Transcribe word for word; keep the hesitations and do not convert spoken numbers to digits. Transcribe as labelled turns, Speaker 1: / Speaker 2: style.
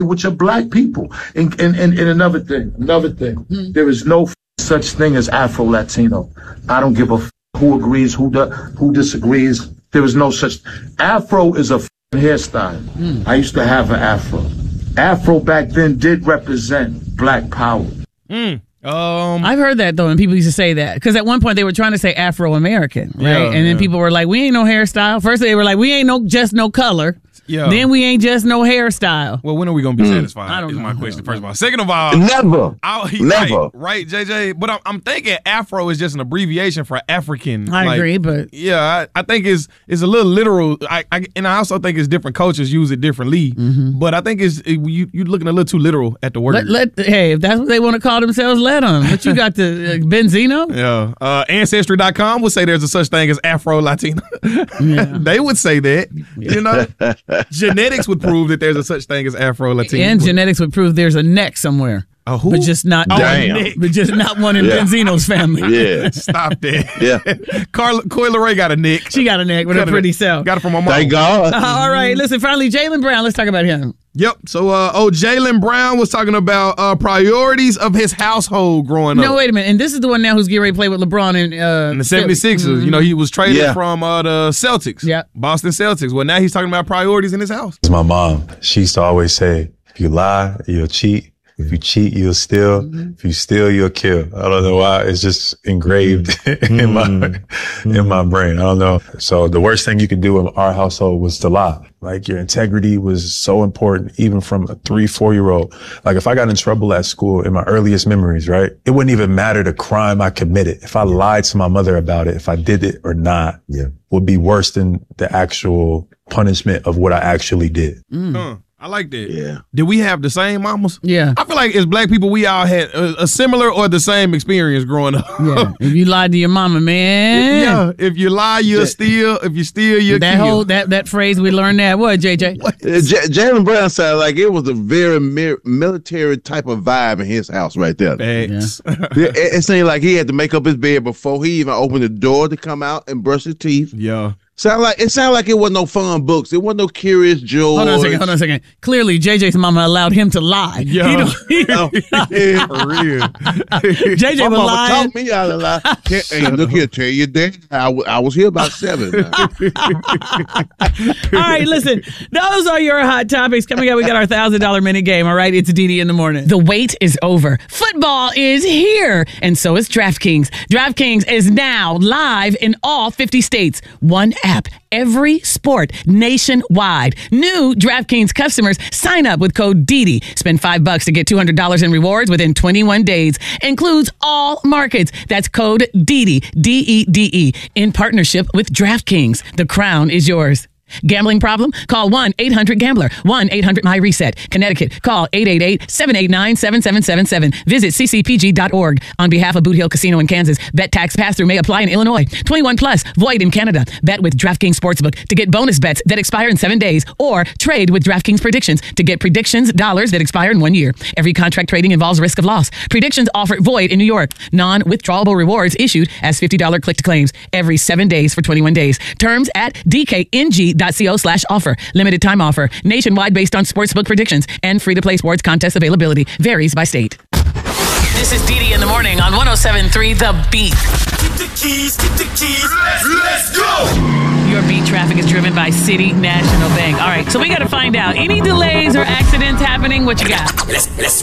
Speaker 1: with your black people. And, and, and, and another thing, another thing, mm. there is no such thing as Afro-Latino. I don't give a f- who agrees, who do, who disagrees. There is no such. Afro is a f- hairstyle. Mm. I used to have an afro. Afro back then did represent black power.
Speaker 2: Mm. Um,
Speaker 3: I've heard that, though, and people used to say that. Because at one point, they were trying to say Afro-American, right?
Speaker 2: Yeah,
Speaker 3: and then
Speaker 2: yeah.
Speaker 3: people were like, we ain't no hairstyle. First, they were like, we ain't no just no color.
Speaker 2: Yeah.
Speaker 3: Then we ain't just no hairstyle.
Speaker 2: Well, when are we going to be
Speaker 1: mm.
Speaker 2: satisfied?
Speaker 3: I don't
Speaker 2: is
Speaker 3: know.
Speaker 2: my question, first of all. Second of all.
Speaker 1: Never.
Speaker 2: I'll, he,
Speaker 1: Never.
Speaker 2: Right, right, J J? But I'm, I'm thinking Afro is just an abbreviation for African.
Speaker 3: I
Speaker 2: like,
Speaker 3: agree, but.
Speaker 2: Yeah, I, I think it's it's a little literal. I, I And I also think it's different cultures use it differently. Mm-hmm. But I think it's it, you, you're looking a little too literal at the word.
Speaker 3: Let, let, hey, if that's what they want to call themselves, let them. But you got the uh, Benzino?
Speaker 2: Yeah. Uh, Ancestry dot com would say there's a such thing as Afro-Latino. Yeah. They would say that. Yeah. You know? Genetics would prove that there's a such thing as Afro-Latino.
Speaker 3: And genetics would prove there's a neck somewhere.
Speaker 2: A who?
Speaker 3: But just not,
Speaker 1: Damn.
Speaker 3: but just not one in
Speaker 1: Yeah.
Speaker 3: Benzino's family.
Speaker 1: Yeah.
Speaker 2: Stop that.
Speaker 1: Yeah.
Speaker 2: Carla, Coi Leray got a nick.
Speaker 3: She got a neck with
Speaker 2: Got
Speaker 3: a pretty self.
Speaker 2: Got it from my mom.
Speaker 1: Thank God.
Speaker 3: Uh, all right, listen, finally, Jaylen Brown. Let's talk about him.
Speaker 2: Yep. So, uh, oh, Jaylen Brown was talking about uh, priorities of his household growing up.
Speaker 3: No, wait a minute. And this is the one now who's getting ready to play with LeBron and uh,
Speaker 2: In the seventy-sixers, mm-hmm. you know, he was traded
Speaker 1: Yeah.
Speaker 2: from uh, the Celtics.
Speaker 3: Yeah.
Speaker 2: Boston Celtics. Well, now he's talking about priorities in his house.
Speaker 4: It's my mom. She used to always say, if you lie, you'll cheat. If you cheat, you'll steal. Mm-hmm. If you steal, you'll kill. I don't know why. It's just engraved mm-hmm. in my mm-hmm. in my brain. I don't know. So the worst thing you could do in our household was to lie. Like your integrity was so important, even from a three, four year old. Like if I got in trouble at school in my earliest memories, right? It wouldn't even matter the crime I committed. If I lied to my mother about it, if I did it or not, yeah. would be worse than the actual punishment of what I actually did.
Speaker 2: Mm. Uh. I like that.
Speaker 1: Yeah.
Speaker 2: Did we have the same mamas?
Speaker 3: Yeah.
Speaker 2: I feel like as black people, we all had a, a similar or the same experience growing up.
Speaker 3: Yeah. If you lied to your mama, man.
Speaker 2: Yeah. If you lie, you'll steal. If you steal, you'll
Speaker 3: that
Speaker 2: kill.
Speaker 3: whole that that phrase we learned that what J J?
Speaker 1: J- Jaylen Brown sounded like it was a very mi- military type of vibe in his house right there.
Speaker 2: Thanks.
Speaker 1: Yeah. it, it seemed like he had to make up his bed before he even opened the door to come out and brush his teeth.
Speaker 2: Yeah.
Speaker 1: Sound like it sounded like it wasn't no fun books. It wasn't no Curious George.
Speaker 3: Hold on a second. Hold on a second. Clearly, J J's mama allowed him to lie.
Speaker 2: Yeah.
Speaker 3: He don't, he,
Speaker 1: Oh, yeah.
Speaker 2: For real.
Speaker 3: J J
Speaker 1: My
Speaker 3: was
Speaker 1: mama
Speaker 3: lying.
Speaker 1: taught me how to lie. Hey, look here, tell your dad. I, w- I was here about seven.
Speaker 3: All right, listen. Those are your hot topics. Coming up, we got our one thousand dollars minute game, all right? It's Didi in the morning. The wait is over. Football is here, and so is DraftKings. DraftKings is now live in all fifty states. One app, every sport, nationwide. New DraftKings customers sign up with code Didi. Spend five bucks to get two hundred dollars in rewards within twenty-one days. Includes all markets. That's code Didi, D E D E, in partnership with DraftKings. The crown is yours. Gambling problem? Call one eight hundred gambler. one eight hundred my reset. Connecticut. Call eight eight eight, seven eight nine, seven seven seven seven. Visit c c p g dot org. On behalf of Boot Hill Casino in Kansas, bet tax pass-through may apply in Illinois. twenty-one plus, void in Canada. Bet with DraftKings Sportsbook to get bonus bets that expire in seven days, or trade with DraftKings Predictions to get predictions dollars that expire in one year. Every contract trading involves risk of loss. Predictions offer void in New York. Non-withdrawable rewards issued as fifty dollars click to claims every seven days for twenty-one days. Terms at d k n g dot co slash offer. Limited time offer. Nationwide based on sportsbook predictions and free-to-play sports contest availability. Varies by state. This is Didi in the morning on one oh seven point three The Beat.
Speaker 5: Get the keys, get the keys. Let's, let's go.
Speaker 3: Your beat traffic is driven by City National Bank. All right, so we got to find out. Any delays or accidents happening? What you got?
Speaker 5: Let's, let's